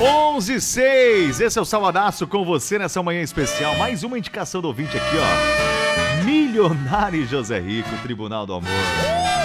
11:06, esse é o Saladaço com você nessa manhã especial. Mais uma indicação do ouvinte aqui, ó. Milionário José Rico, Tribunal do Amor.